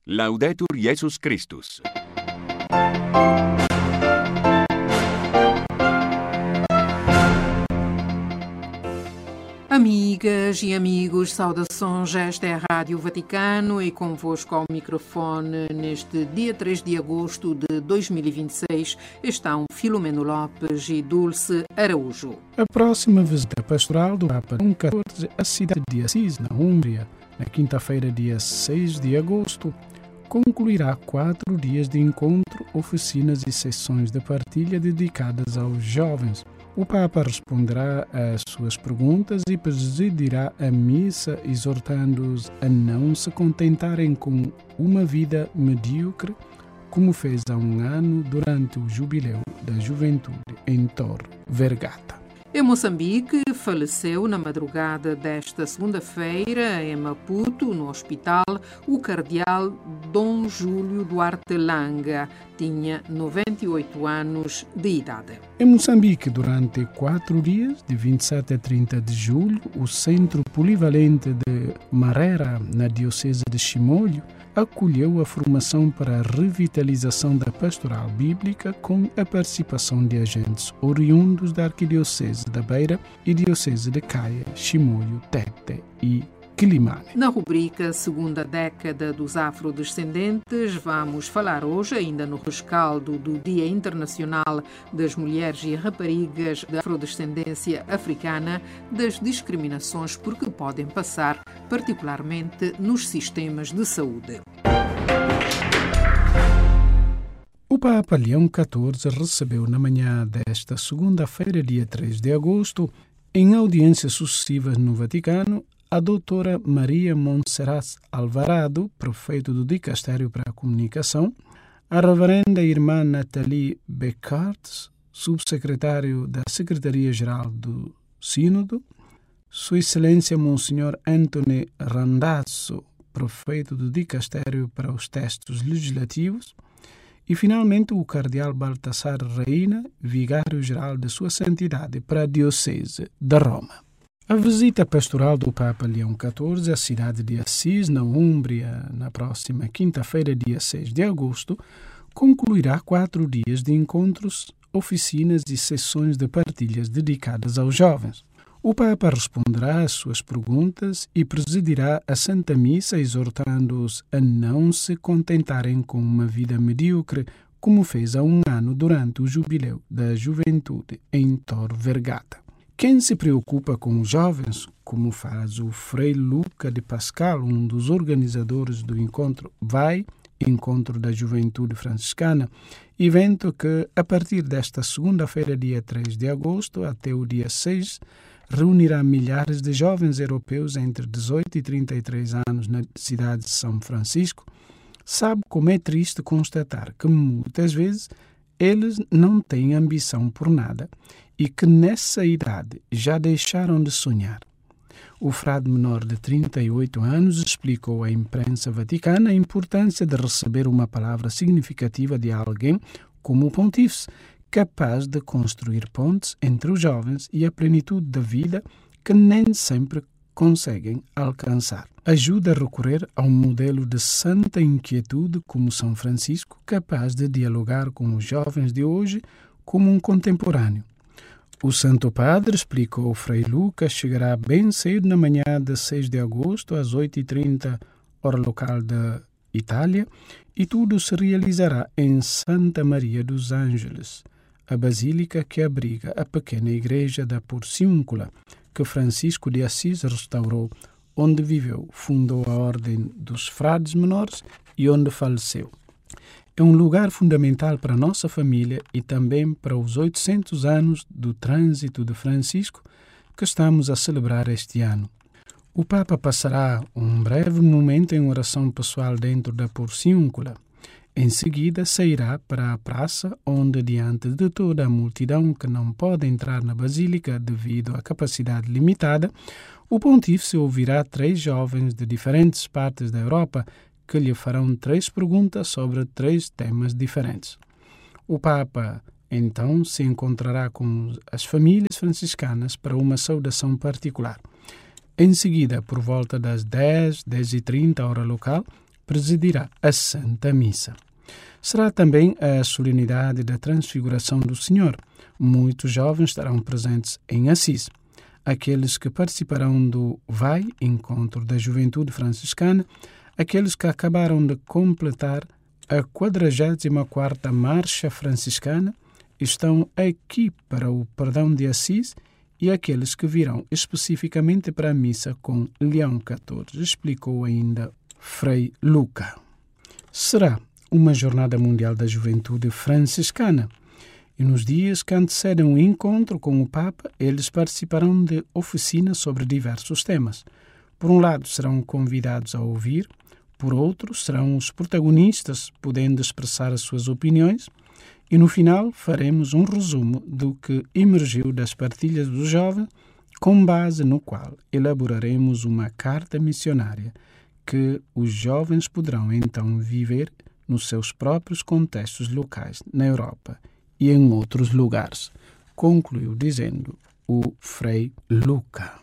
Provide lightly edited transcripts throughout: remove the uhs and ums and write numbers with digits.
Laudetur Jesus Christus. Amigas e amigos, saudações, esta é a Rádio Vaticano e convosco ao microfone neste dia 3 de agosto de 2026 estão Filomeno Lopes e Dulce Araújo. A próxima visita pastoral do Papa Leão XIV à cidade de Assis, na Hungria, na quinta-feira, dia 6 de agosto, concluirá 4 dias de encontro, oficinas e sessões de partilha dedicadas aos jovens. O Papa responderá às suas perguntas e presidirá a missa, exortando-os a não se contentarem com uma vida medíocre, como fez há um ano durante o Jubileu da Juventude em Tor Vergata. Em Moçambique, faleceu na madrugada desta segunda-feira, em Maputo, no hospital, o cardeal Dom Júlio Duarte Langa. Tinha 98 anos de idade. Em Moçambique, durante 4 dias, de 27 a 30 de julho, o Centro Polivalente de Marera, na Diocese de Chimoio, acolheu a formação para a revitalização da pastoral bíblica com a participação de agentes oriundos da Arquidiocese da Beira e Diocese de Caia, Chimoio, Tete e Quilimane. Na rubrica Segunda Década dos Afrodescendentes, vamos falar hoje, ainda no rescaldo do Dia Internacional das Mulheres e Raparigas da Afrodescendência Africana, das discriminações por que podem passar, particularmente nos sistemas de saúde. O Papa Leão XIV recebeu na manhã desta segunda-feira, dia 3 de agosto, em audiências sucessivas no Vaticano, a doutora Maria Montserrat Alvarado, prefeito do Dicastério para a Comunicação, a reverenda irmã Nathalie Beccarts, subsecretário da Secretaria-Geral do Sínodo, Sua Excelência Monsenhor Anthony Randazzo, prefeito do Dicastério para os Textos Legislativos, e, finalmente, o cardeal Baltasar Reina, vigário-geral de Sua Santidade para a Diocese de Roma. A visita pastoral do Papa Leão XIV à cidade de Assis, na Úmbria, na próxima quinta-feira, dia 6 de agosto, concluirá 4 dias de encontros, oficinas e sessões de partilhas dedicadas aos jovens. O Papa responderá às suas perguntas e presidirá a Santa Missa, exortando-os a não se contentarem com uma vida medíocre, como fez há um ano durante o Jubileu da Juventude em Tor Vergata. Quem se preocupa com os jovens, como faz o Frei Luca de Pascal, um dos organizadores do Encontro da Juventude Franciscana, evento que, a partir desta segunda-feira, dia 3 de agosto, até o dia 6, reunirá milhares de jovens europeus entre 18 e 33 anos na cidade de São Francisco, sabe como é triste constatar que muitas vezes eles não têm ambição por nada e que nessa idade já deixaram de sonhar. O frade menor de 38 anos explicou à imprensa vaticana a importância de receber uma palavra significativa de alguém como o pontífice, capaz de construir pontes entre os jovens e a plenitude da vida que nem sempre conseguem alcançar. Ajuda a recorrer a um modelo de santa inquietude como São Francisco, capaz de dialogar com os jovens de hoje como um contemporâneo. O Santo Padre, explicou o Frei Lucas, chegará bem cedo na manhã de 6 de agosto, às 8h30, hora local da Itália, e tudo se realizará em Santa Maria dos Ângeles, a basílica que abriga a pequena igreja da Porciúncula, que Francisco de Assis restaurou, onde viveu, fundou a Ordem dos Frades Menores e onde faleceu. É um lugar fundamental para a nossa família e também para os 800 anos do trânsito de Francisco que estamos a celebrar este ano. O Papa passará um breve momento em oração pessoal dentro da Porciúncula. Em seguida, sairá para a praça, onde, diante de toda a multidão que não pode entrar na Basílica devido à capacidade limitada, o pontífice ouvirá 3 jovens de diferentes partes da Europa que lhe farão 3 perguntas sobre 3 temas diferentes. O Papa, então, se encontrará com as famílias franciscanas para uma saudação particular. Em seguida, por volta das 10h30, hora local, presidirá a Santa Missa. Será também a solenidade da Transfiguração do Senhor. Muitos jovens estarão presentes em Assis. Aqueles que participarão do VAI, Encontro da Juventude Franciscana, aqueles que acabaram de completar a 44ª Marcha Franciscana, estão aqui para o Perdão de Assis, e aqueles que virão especificamente para a missa com Leão XIV, explicou ainda Frei Luca. Será uma Jornada Mundial da Juventude Franciscana, e nos dias que antecedem o encontro com o Papa, eles participarão de oficinas sobre diversos temas. Por um lado, serão convidados a ouvir, por outro, serão os protagonistas, podendo expressar as suas opiniões, e no final faremos um resumo do que emergiu das partilhas dos jovens, com base no qual elaboraremos uma carta missionária que os jovens poderão então viver nos seus próprios contextos locais na Europa e em outros lugares, concluiu dizendo o Frei Luca.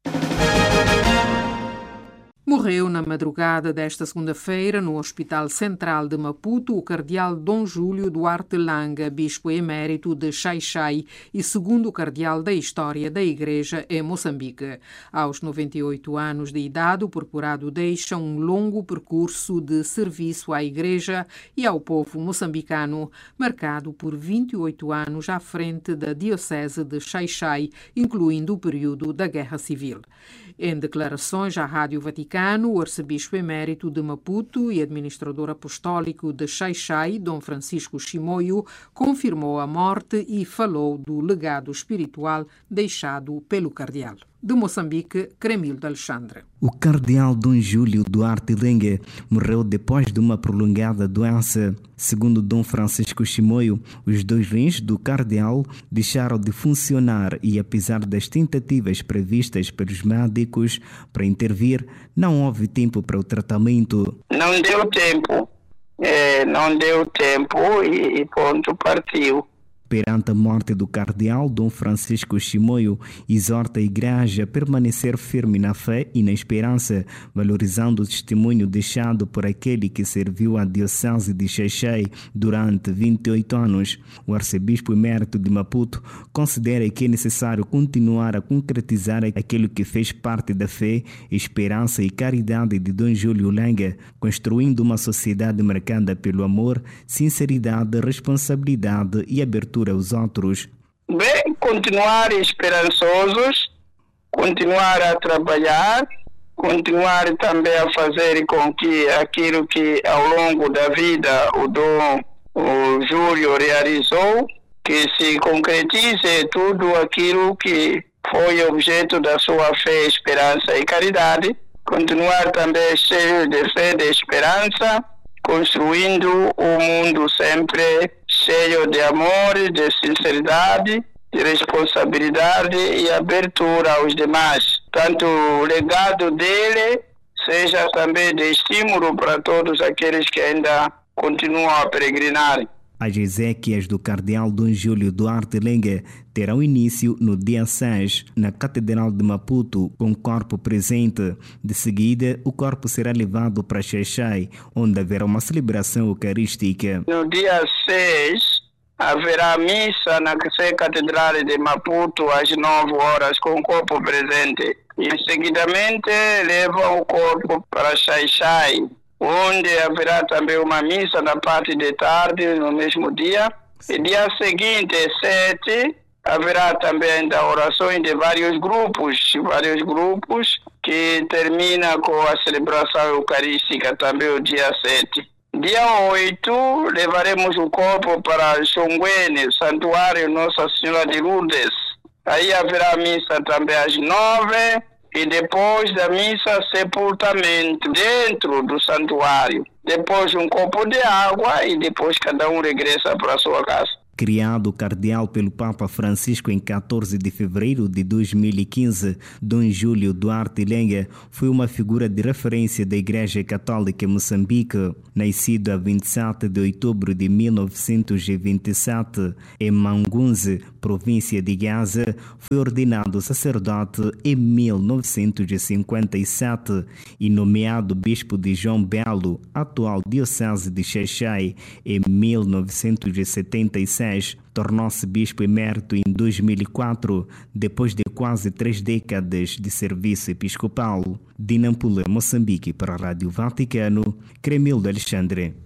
Morreu na madrugada desta segunda-feira, no Hospital Central de Maputo, o cardeal Dom Júlio Duarte Langa, bispo emérito de Xai-Xai e segundo cardeal da história da Igreja em Moçambique. Aos 98 anos de idade, o purpurado deixa um longo percurso de serviço à Igreja e ao povo moçambicano, marcado por 28 anos à frente da Diocese de Xai-Xai, incluindo o período da Guerra Civil. Em declarações à Rádio Vaticano, o arcebispo emérito de Maputo e administrador apostólico de Xai-Xai, Dom Francisco Chimoio, confirmou a morte e falou do legado espiritual deixado pelo cardeal. De Moçambique, Cremildo Alexandre. O cardeal Dom Júlio Duarte Langa morreu depois de uma prolongada doença. Segundo Dom Francisco Chimoio, os 2 rins do cardeal deixaram de funcionar e, apesar das tentativas previstas pelos médicos para intervir, não houve tempo para o tratamento. Não deu tempo. E ponto, partiu. Perante a morte do cardeal, Dom Francisco Chimoio exorta a Igreja a permanecer firme na fé e na esperança, valorizando o testemunho deixado por aquele que serviu à Diocese de Xai-Xai durante 28 anos. O arcebispo emérito de Maputo considera que é necessário continuar a concretizar aquilo que fez parte da fé, esperança e caridade de Dom Júlio Langa, construindo uma sociedade marcada pelo amor, sinceridade, responsabilidade e abertura aos outros. Bem, continuar esperançosos, continuar a trabalhar, continuar também a fazer com que aquilo que ao longo da vida o Júlio realizou, que se concretize tudo aquilo que foi objeto da sua fé, esperança e caridade, continuar também cheio de fé e de esperança, construindo um mundo sempre cheio de amor, de sinceridade, de responsabilidade e abertura aos demais. Tanto o legado dele seja também de estímulo para todos aqueles que ainda continuam a peregrinar. As exéquias do cardeal Dom Júlio Duarte Langa terão início no dia 6, na Catedral de Maputo, com o corpo presente. De seguida, o corpo será levado para Xai-Xai, onde haverá uma celebração eucarística. No dia 6, haverá missa na Catedral de Maputo às 9 horas, com o corpo presente. E, seguidamente, levam o corpo para Xai-Xai, onde haverá também uma missa na parte de tarde, no mesmo dia. E dia seguinte, 7, haverá também ainda orações de vários grupos, que termina com a celebração eucarística também o dia 7. Dia 8, levaremos o corpo para Xonguene, Santuário Nossa Senhora de Lourdes. Aí haverá missa também às 9, e depois da missa, sepultamento dentro do santuário. Depois um copo de água e depois cada um regressa para a sua casa. Criado cardeal pelo Papa Francisco em 14 de fevereiro de 2015, Dom Júlio Duarte Lenga foi uma figura de referência da Igreja Católica em Moçambique. Nascido a 27 de outubro de 1927 em Mangunze, província de Gaza, foi ordenado sacerdote em 1957 e nomeado bispo de João Belo, atual diocese de Xai-Xai, em 1976. Tornou-se bispo emérito em 2004, depois de quase 3 décadas de serviço episcopal. De Nampula, Moçambique, para a Rádio Vaticano, Cremildo Alexandre.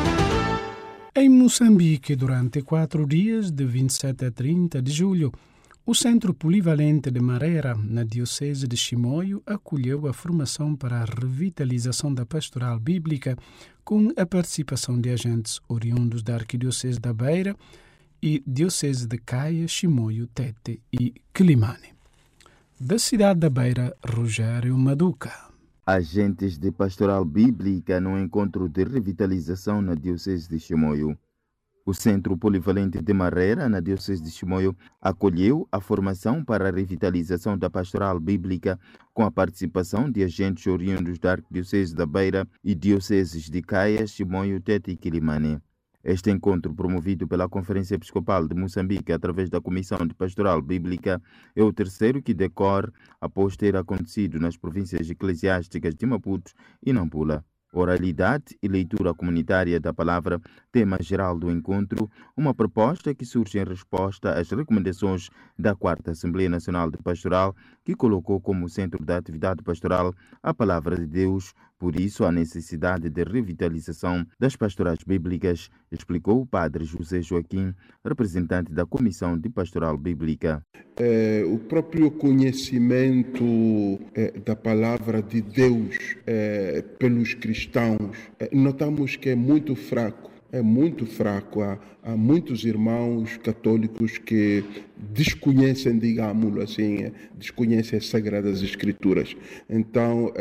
Em Moçambique, durante 4 dias, de 27 a 30 de julho, o Centro Polivalente de Mareira, na Diocese de Chimoio, acolheu a formação para a revitalização da pastoral bíblica com a participação de agentes oriundos da Arquidiocese da Beira e Diocese de Caia, Chimoio, Tete e Quilimane. Da cidade da Beira, Rogério Maduca. Agentes de pastoral bíblica no encontro de revitalização na Diocese de Chimoio. O Centro Polivalente de Mareira, na Diocese de Chimoio, acolheu a formação para a revitalização da pastoral bíblica com a participação de agentes oriundos da Arquidiocese da Beira e Dioceses de Caia, Chimoio, Tete e Quilimane. Este encontro, promovido pela Conferência Episcopal de Moçambique através da Comissão de Pastoral Bíblica, é o terceiro que decorre após ter acontecido nas províncias eclesiásticas de Maputo e Nampula. Oralidade e leitura comunitária da palavra, tema geral do encontro, uma proposta que surge em resposta às recomendações da 4ª Assembleia Nacional de Pastoral, que colocou como centro da atividade pastoral a Palavra de Deus, por isso a necessidade de revitalização das pastorais bíblicas, explicou o padre José Joaquim, representante da Comissão de Pastoral Bíblica. O próprio conhecimento da Palavra de Deus pelos cristãos, notamos que é muito fraco. É muito fraco. Há muitos irmãos católicos que desconhecem, digamos assim, desconhecem as Sagradas Escrituras. Então,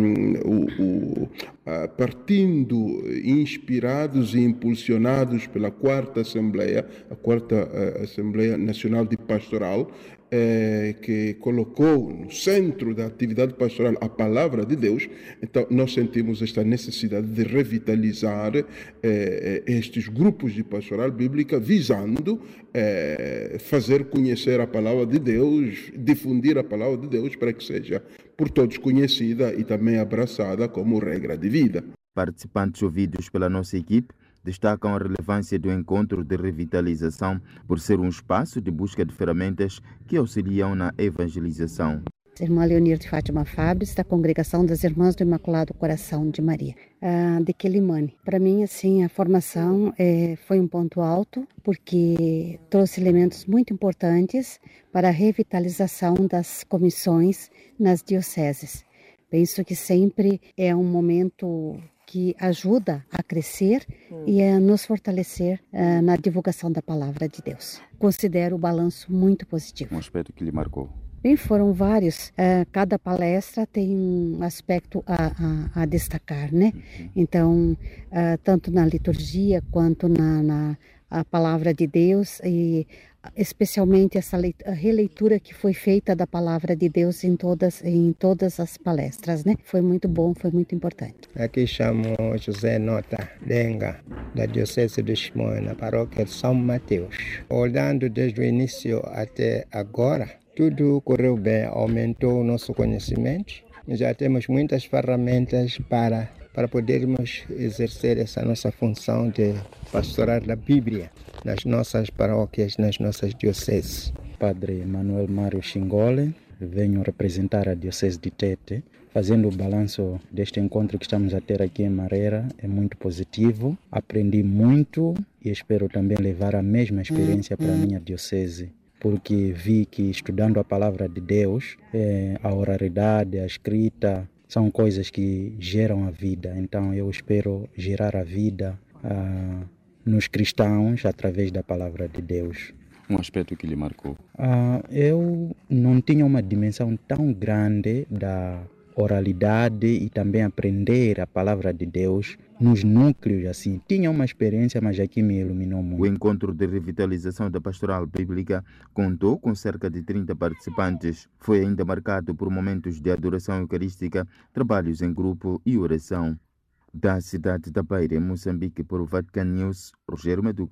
partindo, inspirados e impulsionados pela 4ª Assembleia, a 4ª Assembleia Nacional de Pastoral, que colocou no centro da atividade pastoral a Palavra de Deus, então nós sentimos esta necessidade de revitalizar estes grupos de pastoral bíblica, visando fazer conhecer a Palavra de Deus, difundir a Palavra de Deus para que seja por todos conhecida e também abraçada como regra de vida. Participantes ouvidos pela nossa equipe destacam a relevância do encontro de revitalização por ser um espaço de busca de ferramentas que auxiliam na evangelização. Irmã Leonir de Fátima Fabres, da Congregação das Irmãs do Imaculado Coração de Maria, de Quilimane. Para mim, assim, a formação foi um ponto alto, porque trouxe elementos muito importantes para a revitalização das comissões nas dioceses. Penso que sempre é um momento que ajuda a crescer e a nos fortalecer na divulgação da Palavra de Deus. Considero o balanço muito positivo. Um aspecto que lhe marcou? Bem, foram vários. Cada palestra tem um aspecto a destacar, né? Então, tanto na liturgia quanto na Palavra de Deus, e especialmente essa releitura que foi feita da Palavra de Deus em todas as palestras, né? Foi muito bom, foi muito importante. Aqui chamo José Nota Lenga, da Diocese de Chimoio, na paróquia de São Mateus. Olhando desde o início até agora, tudo correu bem, aumentou o nosso conhecimento. Já temos muitas ferramentas para podermos exercer essa nossa função de pastorar da Bíblia nas nossas paróquias, nas nossas dioceses. Padre Manuel Mário Xingole, venho representar a Diocese de Tete, fazendo o balanço deste encontro que estamos a ter aqui em Mareira. É muito positivo, aprendi muito e espero também levar a mesma experiência para a minha diocese, porque vi que estudando a Palavra de Deus, a oralidade, a escrita, são coisas que geram a vida. Então eu espero gerar a vida nos cristãos através da Palavra de Deus. Um aspecto que lhe marcou? Eu não tinha uma dimensão tão grande da oralidade e também aprender a palavra de Deus nos núcleos, assim. Tinha uma experiência, mas aqui me iluminou muito. O encontro de revitalização da pastoral bíblica contou com cerca de 30 participantes. Foi ainda marcado por momentos de adoração eucarística, trabalhos em grupo e oração. Da cidade da Beira, em Moçambique, por o Vatican News, Rogério Meduca.